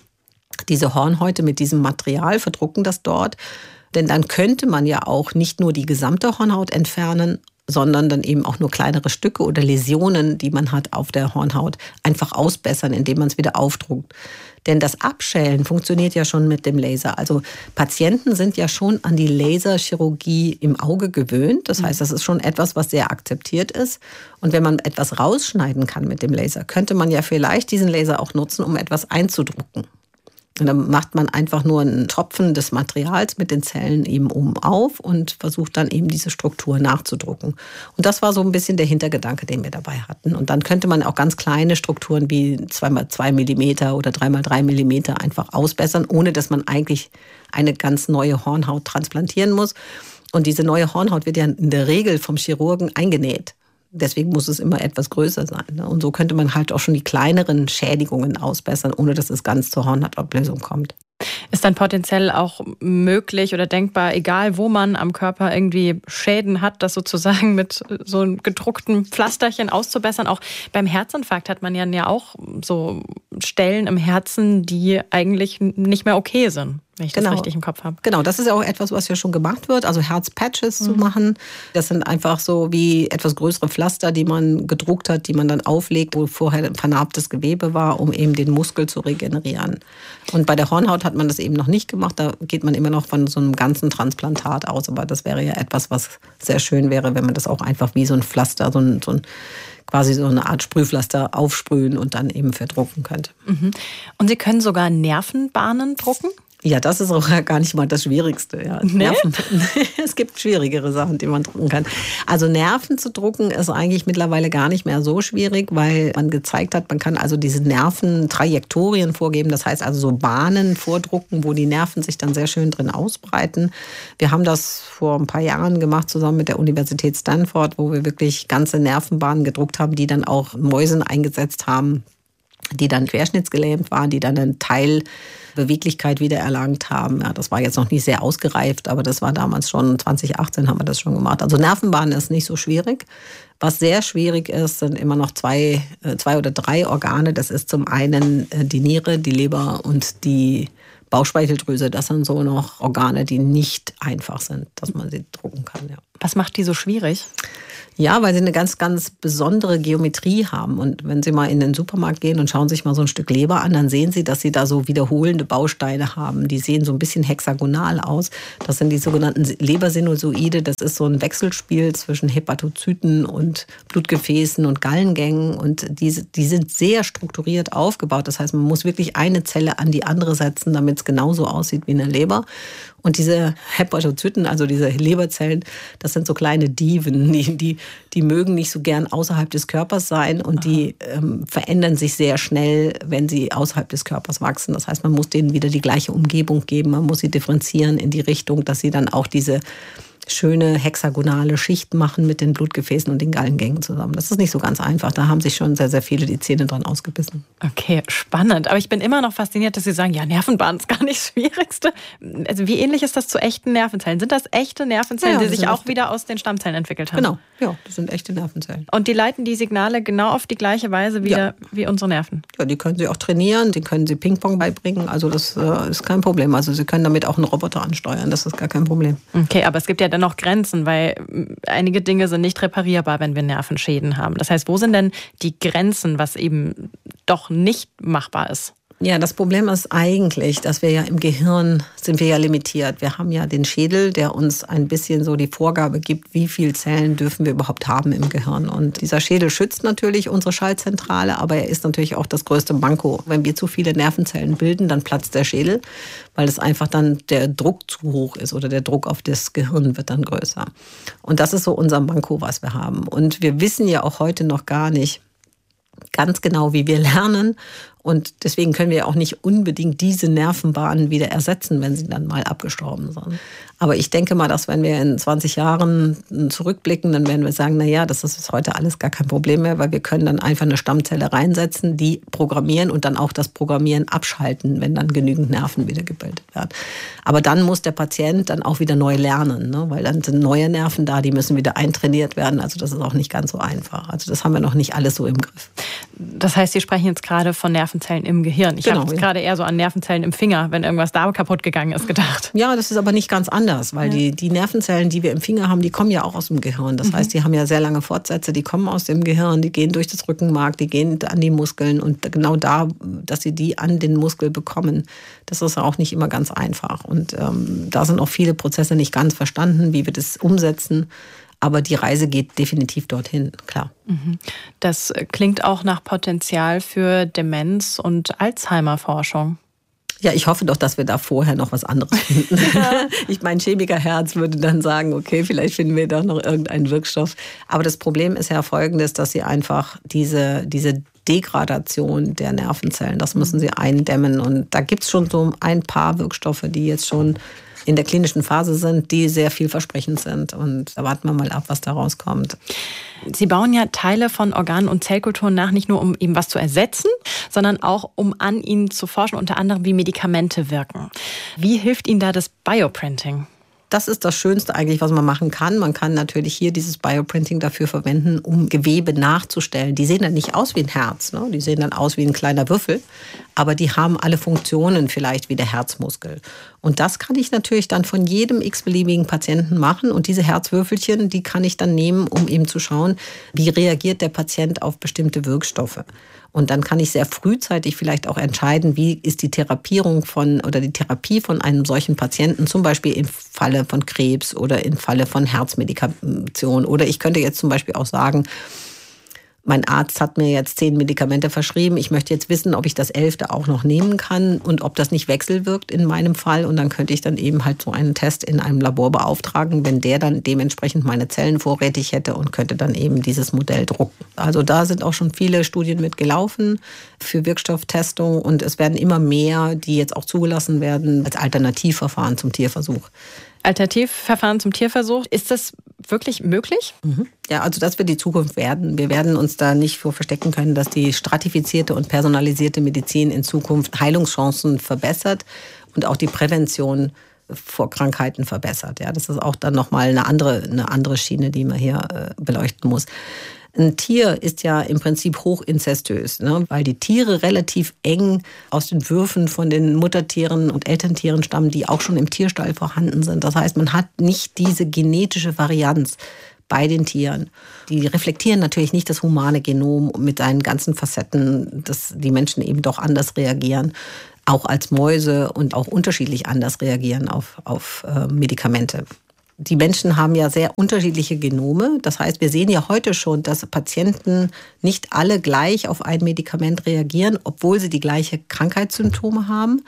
diese Hornhäute mit diesem Material, verdrucken das dort. Denn dann könnte man ja auch nicht nur die gesamte Hornhaut entfernen, sondern dann eben auch nur kleinere Stücke oder Läsionen, die man hat auf der Hornhaut, einfach ausbessern, indem man es wieder aufdruckt. Denn das Abschälen funktioniert ja schon mit dem Laser. Also Patienten sind ja schon an die Laserchirurgie im Auge gewöhnt. Das heißt, das ist schon etwas, was sehr akzeptiert ist. Und wenn man etwas rausschneiden kann mit dem Laser, könnte man ja vielleicht diesen Laser auch nutzen, um etwas einzudrucken. Und dann macht man einfach nur einen Tropfen des Materials mit den Zellen eben oben auf und versucht dann eben diese Struktur nachzudrucken. Und das war so ein bisschen der Hintergedanke, den wir dabei hatten. Und dann könnte man auch ganz kleine Strukturen wie 2x2 mm oder 3x3 mm einfach ausbessern, ohne dass man eigentlich eine ganz neue Hornhaut transplantieren muss. Und diese neue Hornhaut wird ja in der Regel vom Chirurgen eingenäht. Deswegen muss es immer etwas größer sein. Und so könnte man halt auch schon die kleineren Schädigungen ausbessern, ohne dass es ganz zur Hornhautablösung kommt. Ist dann potenziell auch möglich oder denkbar, egal wo man am Körper irgendwie Schäden hat, das sozusagen mit so einem gedruckten Pflasterchen auszubessern? Auch beim Herzinfarkt hat man ja auch so Stellen im Herzen, die eigentlich nicht mehr okay sind, wenn ich das richtig im Kopf habe. Genau, das ist ja auch etwas, was ja schon gemacht wird, also Herzpatches zu machen. Das sind einfach so wie etwas größere Pflaster, die man gedruckt hat, die man dann auflegt, wo vorher vernarbtes Gewebe war, um eben den Muskel zu regenerieren. Und bei der Hornhaut hat man das eben noch nicht gemacht, da geht man immer noch von so einem ganzen Transplantat aus, aber das wäre ja etwas, was sehr schön wäre, wenn man das auch einfach wie so ein Pflaster, quasi so eine Art Sprühpflaster aufsprühen und dann eben verdrucken könnte. Und Sie können sogar Nervenbahnen drucken? Ja, das ist auch gar nicht mal das Schwierigste. Ja. Nee? Nerven, es gibt schwierigere Sachen, die man drucken kann. Also Nerven zu drucken ist eigentlich mittlerweile gar nicht mehr so schwierig, weil man gezeigt hat, man kann also diese Nerventrajektorien vorgeben. Das heißt also so Bahnen vordrucken, wo die Nerven sich dann sehr schön drin ausbreiten. Wir haben das vor ein paar Jahren gemacht, zusammen mit der Universität Stanford, wo wir wirklich ganze Nervenbahnen gedruckt haben, die dann auch Mäusen eingesetzt haben, die dann querschnittsgelähmt waren, die dann einen Teil Beweglichkeit wieder erlangt haben. Ja, das war jetzt noch nicht sehr ausgereift, aber das war damals schon, 2018 haben wir das schon gemacht. Also Nervenbahn ist nicht so schwierig. Was sehr schwierig ist, sind immer noch zwei oder drei Organe. Das ist zum einen die Niere, die Leber und die Bauchspeicheldrüse. Das sind so noch Organe, die nicht einfach sind, dass man sie drucken kann. Ja. Was macht die so schwierig? Ja, weil sie eine ganz, ganz besondere Geometrie haben. Und wenn Sie mal in den Supermarkt gehen und schauen sich mal so ein Stück Leber an, dann sehen Sie, dass sie da so wiederholende Bausteine haben. Die sehen so ein bisschen hexagonal aus. Das sind die sogenannten Lebersinusoide. Das ist so ein Wechselspiel zwischen Hepatozyten und Blutgefäßen und Gallengängen. Und die sind sehr strukturiert aufgebaut. Das heißt, man muss wirklich eine Zelle an die andere setzen, damit es genauso aussieht wie eine Leber. Und diese Hepatozyten, also diese Leberzellen, das sind so kleine Dieven, die mögen nicht so gern außerhalb des Körpers sein und die verändern sich sehr schnell, wenn sie außerhalb des Körpers wachsen. Das heißt, man muss denen wieder die gleiche Umgebung geben, man muss sie differenzieren in die Richtung, dass sie dann auch diese schöne hexagonale Schicht machen mit den Blutgefäßen und den Gallengängen zusammen. Das ist nicht so ganz einfach. Da haben sich schon sehr, sehr viele die Zähne dran ausgebissen. Okay, spannend. Aber ich bin immer noch fasziniert, dass Sie sagen, ja, Nervenbahn ist gar nicht das Schwierigste. Also wie ähnlich ist das zu echten Nervenzellen? Sind das echte Nervenzellen, die sich auch wieder aus den Stammzellen entwickelt haben? Genau, ja, das sind echte Nervenzellen. Und die leiten die Signale genau auf die gleiche Weise wieder wie unsere Nerven? Ja, die können Sie auch trainieren, die können Sie Ping-Pong beibringen. Also das ist kein Problem. Also Sie können damit auch einen Roboter ansteuern. Das ist gar kein Problem. Okay, aber es gibt ja noch Grenzen, weil einige Dinge sind nicht reparierbar, wenn wir Nervenschäden haben. Das heißt, wo sind denn die Grenzen, was eben doch nicht machbar ist? Ja, das Problem ist eigentlich, dass wir ja im Gehirn sind wir ja limitiert. Wir haben ja den Schädel, der uns ein bisschen so die Vorgabe gibt, wie viele Zellen dürfen wir überhaupt haben im Gehirn. Und dieser Schädel schützt natürlich unsere Schaltzentrale, aber er ist natürlich auch das größte Manko. Wenn wir zu viele Nervenzellen bilden, dann platzt der Schädel, weil es einfach dann der Druck zu hoch ist oder der Druck auf das Gehirn wird dann größer. Und das ist so unser Manko, was wir haben. Und wir wissen ja auch heute noch gar nicht ganz genau, wie wir lernen. Und deswegen können wir auch nicht unbedingt diese Nervenbahnen wieder ersetzen, wenn sie dann mal abgestorben sind. Aber ich denke mal, dass wenn wir in 20 Jahren zurückblicken, dann werden wir sagen, naja, das ist heute alles gar kein Problem mehr, weil wir können dann einfach eine Stammzelle reinsetzen, die programmieren und dann auch das Programmieren abschalten, wenn dann genügend Nerven wieder gebildet werden. Aber dann muss der Patient dann auch wieder neu lernen, ne? Weil dann sind neue Nerven da, die müssen wieder eintrainiert werden. Also das ist auch nicht ganz so einfach. Also das haben wir noch nicht alles so im Griff. Das heißt, Sie sprechen jetzt gerade von Nervenzellen im Gehirn. Ich habe jetzt gerade eher so an Nervenzellen im Finger, wenn irgendwas da kaputt gegangen ist, gedacht. Ja, das ist aber nicht ganz anders, weil die Nervenzellen, die wir im Finger haben, die kommen ja auch aus dem Gehirn. Das heißt, die haben ja sehr lange Fortsätze, die kommen aus dem Gehirn, die gehen durch das Rückenmark, die gehen an die Muskeln und genau da, dass sie die an den Muskel bekommen, das ist auch nicht immer ganz einfach. Und da sind auch viele Prozesse nicht ganz verstanden, wie wir das umsetzen. Aber die Reise geht definitiv dorthin, klar. Das klingt auch nach Potenzial für Demenz- und Alzheimer-Forschung. Ja, ich hoffe doch, dass wir da vorher noch was anderes finden. Ich mein Chemikerherz würde dann sagen, okay, vielleicht finden wir doch noch irgendeinen Wirkstoff. Aber das Problem ist ja folgendes, dass sie einfach diese Degradation der Nervenzellen, das müssen sie eindämmen. Und da gibt es schon so ein paar Wirkstoffe, die jetzt schon in der klinischen Phase sind, die sehr vielversprechend sind. Und da warten wir mal ab, was da rauskommt. Sie bauen ja Teile von Organen und Zellkulturen nach, nicht nur um eben was zu ersetzen, sondern auch um an ihnen zu forschen, unter anderem wie Medikamente wirken. Wie hilft Ihnen da das Bioprinting? Das ist das Schönste eigentlich, was man machen kann. Man kann natürlich hier dieses Bioprinting dafür verwenden, um Gewebe nachzustellen. Die sehen dann nicht aus wie ein Herz, ne? Die sehen dann aus wie ein kleiner Würfel, aber die haben alle Funktionen vielleicht wie der Herzmuskel. Und das kann ich natürlich dann von jedem x-beliebigen Patienten machen. Und diese Herzwürfelchen, die kann ich dann nehmen, um eben zu schauen, wie reagiert der Patient auf bestimmte Wirkstoffe. Und dann kann ich sehr frühzeitig vielleicht auch entscheiden, wie ist die Therapierung die Therapie von einem solchen Patienten, zum Beispiel im Falle von Krebs oder im Falle von Herzmedikation. Oder ich könnte jetzt zum Beispiel auch sagen, mein Arzt hat mir jetzt 10 Medikamente verschrieben. Ich möchte jetzt wissen, ob ich das 11. auch noch nehmen kann und ob das nicht wechselwirkt in meinem Fall. Und dann könnte ich dann eben halt so einen Test in einem Labor beauftragen, wenn der dann dementsprechend meine Zellen vorrätig hätte und könnte dann eben dieses Modell drucken. Also da sind auch schon viele Studien mit gelaufen für Wirkstofftestung und es werden immer mehr, die jetzt auch zugelassen werden als Alternativverfahren zum Tierversuch. Alternativverfahren zum Tierversuch, ist das wirklich möglich? Ja, also das wird die Zukunft werden. Wir werden uns da nicht vor verstecken können, dass die stratifizierte und personalisierte Medizin in Zukunft Heilungschancen verbessert und auch die Prävention vor Krankheiten verbessert. Ja, das ist auch dann nochmal eine andere Schiene, die man hier beleuchten muss. Ein Tier ist ja im Prinzip hochinzestös, ne? Weil die Tiere relativ eng aus den Würfen von den Muttertieren und Elterntieren stammen, die auch schon im Tierstall vorhanden sind. Das heißt, man hat nicht diese genetische Varianz bei den Tieren. Die reflektieren natürlich nicht das humane Genom mit seinen ganzen Facetten, dass die Menschen eben doch anders reagieren, auch als Mäuse und auch unterschiedlich anders reagieren auf Medikamente. Die Menschen haben ja sehr unterschiedliche Genome. Das heißt, wir sehen ja heute schon, dass Patienten nicht alle gleich auf ein Medikament reagieren, obwohl sie die gleichen Krankheitssymptome haben.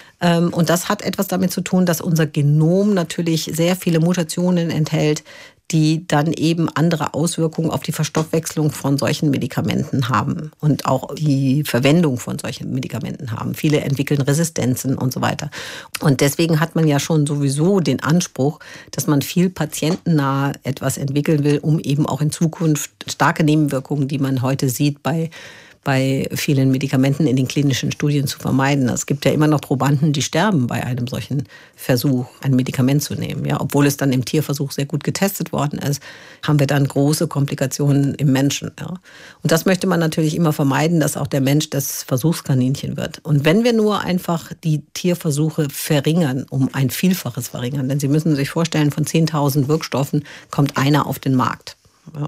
Und das hat etwas damit zu tun, dass unser Genom natürlich sehr viele Mutationen enthält, die dann eben andere Auswirkungen auf die Verstoffwechslung von solchen Medikamenten haben und auch die Verwendung von solchen Medikamenten haben. Viele entwickeln Resistenzen und so weiter. Und deswegen hat man ja schon sowieso den Anspruch, dass man viel patientennah etwas entwickeln will, um eben auch in Zukunft starke Nebenwirkungen, die man heute sieht, bei vielen Medikamenten in den klinischen Studien zu vermeiden. Es gibt ja immer noch Probanden, die sterben bei einem solchen Versuch, ein Medikament zu nehmen. Ja, obwohl es dann im Tierversuch sehr gut getestet worden ist, haben wir dann große Komplikationen im Menschen. Ja. Und das möchte man natürlich immer vermeiden, dass auch der Mensch das Versuchskaninchen wird. Und wenn wir nur einfach die Tierversuche verringern, um ein Vielfaches verringern, denn Sie müssen sich vorstellen, von 10.000 Wirkstoffen kommt einer auf den Markt. Ja.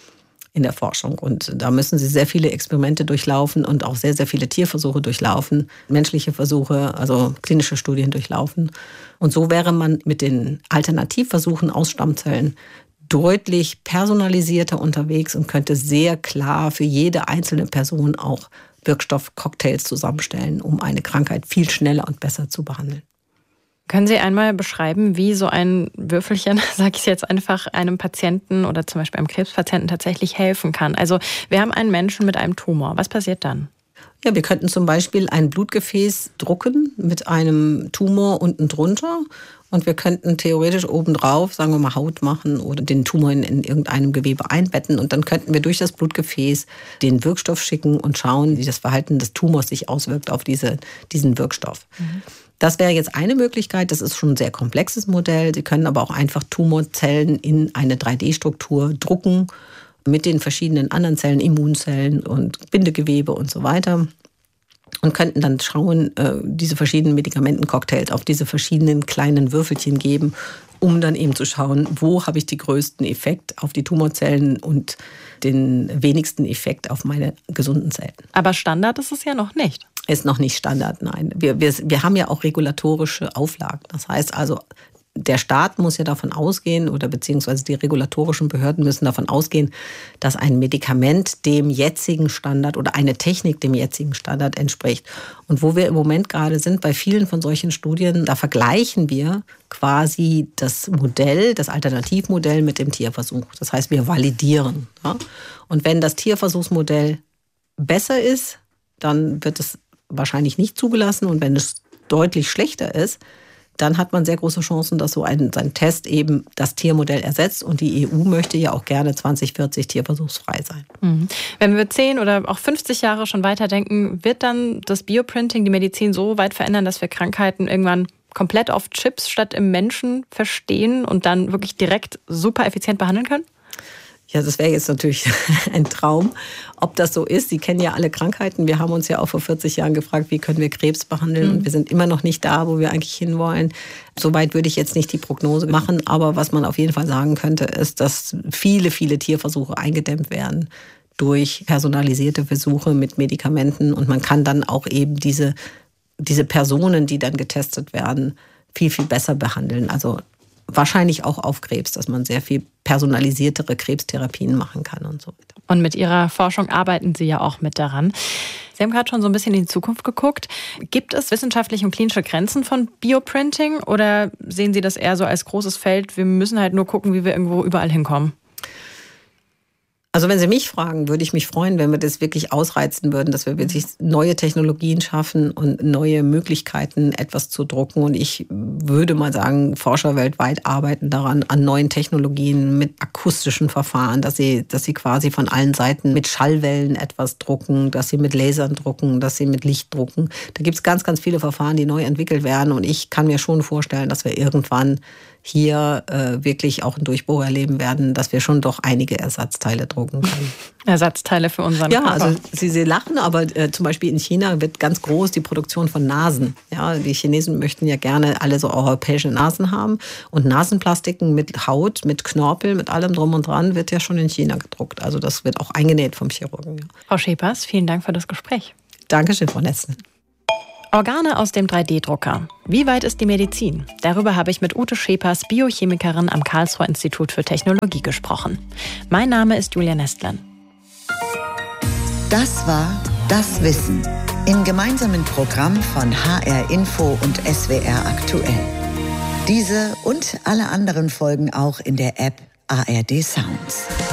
In der Forschung. Und da müssen sie sehr viele Experimente durchlaufen und auch sehr, sehr viele Tierversuche durchlaufen, menschliche Versuche, also klinische Studien durchlaufen. Und so wäre man mit den Alternativversuchen aus Stammzellen deutlich personalisierter unterwegs und könnte sehr klar für jede einzelne Person auch Wirkstoffcocktails zusammenstellen, um eine Krankheit viel schneller und besser zu behandeln. Können Sie einmal beschreiben, wie so ein Würfelchen, sage ich jetzt einfach, einem Patienten oder zum Beispiel einem Krebspatienten tatsächlich helfen kann? Also wir haben einen Menschen mit einem Tumor. Was passiert dann? Ja, wir könnten zum Beispiel ein Blutgefäß drucken mit einem Tumor unten drunter. Und wir könnten theoretisch obendrauf, sagen wir mal, Haut machen oder den Tumor in irgendeinem Gewebe einbetten. Und dann könnten wir durch das Blutgefäß den Wirkstoff schicken und schauen, wie das Verhalten des Tumors sich auswirkt auf diesen Wirkstoff. Das wäre jetzt eine Möglichkeit. Das ist schon ein sehr komplexes Modell. Sie können aber auch einfach Tumorzellen in eine 3D-Struktur drucken mit den verschiedenen anderen Zellen, Immunzellen und Bindegewebe und so weiter. Und könnten dann schauen, diese verschiedenen Medikamentencocktails auf diese verschiedenen kleinen Würfelchen geben, um dann eben zu schauen, wo habe ich den größten Effekt auf die Tumorzellen und den wenigsten Effekt auf meine gesunden Zellen. Aber Standard ist es ja noch nicht. Ist noch nicht Standard, nein. Wir haben ja auch regulatorische Auflagen. Das heißt also, der Staat muss ja davon ausgehen oder beziehungsweise die regulatorischen Behörden müssen davon ausgehen, dass ein Medikament dem jetzigen Standard oder eine Technik dem jetzigen Standard entspricht. Und wo wir im Moment gerade sind, bei vielen von solchen Studien, da vergleichen wir quasi das Modell, das Alternativmodell mit dem Tierversuch. Das heißt, wir validieren. Ja? Und wenn das Tierversuchsmodell besser ist, dann wird es wahrscheinlich nicht zugelassen. Und wenn es deutlich schlechter ist, dann hat man sehr große Chancen, dass so ein Test eben das Tiermodell ersetzt. Und die EU möchte ja auch gerne 2040 tierversuchsfrei sein. Wenn wir 10 oder auch 50 Jahre schon weiterdenken, wird dann das Bioprinting die Medizin so weit verändern, dass wir Krankheiten irgendwann komplett auf Chips statt im Menschen verstehen und dann wirklich direkt super effizient behandeln können? Ja, das wäre jetzt natürlich ein Traum. Ob das so ist, Sie kennen ja alle Krankheiten. Wir haben uns ja auch vor 40 Jahren gefragt, wie können wir Krebs behandeln? Und wir sind immer noch nicht da, wo wir eigentlich hinwollen. Soweit würde ich jetzt nicht die Prognose machen. Aber was man auf jeden Fall sagen könnte, ist, dass viele, viele Tierversuche eingedämmt werden durch personalisierte Versuche mit Medikamenten. Und man kann dann auch eben diese Personen, die dann getestet werden, viel, viel besser behandeln. Also wahrscheinlich auch auf Krebs, dass man sehr viel personalisiertere Krebstherapien machen kann und so weiter. Und mit Ihrer Forschung arbeiten Sie ja auch mit daran. Sie haben gerade schon so ein bisschen in die Zukunft geguckt. Gibt es wissenschaftliche und klinische Grenzen von Bioprinting oder sehen Sie das eher so als großes Feld? Wir müssen halt nur gucken, wie wir irgendwo überall hinkommen. Also wenn Sie mich fragen, würde ich mich freuen, wenn wir das wirklich ausreizen würden, dass wir wirklich neue Technologien schaffen und neue Möglichkeiten, etwas zu drucken. Und ich würde mal sagen, Forscher weltweit arbeiten daran, an neuen Technologien mit akustischen Verfahren, dass sie quasi von allen Seiten mit Schallwellen etwas drucken, dass sie mit Lasern drucken, dass sie mit Licht drucken. Da gibt es ganz, ganz viele Verfahren, die neu entwickelt werden. Und ich kann mir schon vorstellen, dass wir irgendwann hier wirklich auch einen Durchbruch erleben werden, dass wir schon doch einige Ersatzteile drucken können. Ersatzteile für unseren Körper. Ja, also Sie lachen, aber zum Beispiel in China wird ganz groß die Produktion von Nasen. Ja, die Chinesen möchten ja gerne alle so europäische Nasen haben. Und Nasenplastiken mit Haut, mit Knorpel, mit allem drum und dran wird ja schon in China gedruckt. Also das wird auch eingenäht vom Chirurgen. Ja. Frau Schepers, vielen Dank für das Gespräch. Dankeschön, Frau Nesten. Organe aus dem 3D-Drucker. Wie weit ist die Medizin? Darüber habe ich mit Ute Schepers, Biochemikerin am Karlsruher Institut für Technologie, gesprochen. Mein Name ist Julia Nestlen. Das war Das Wissen im gemeinsamen Programm von HR Info und SWR Aktuell. Diese und alle anderen Folgen auch in der App ARD Sounds.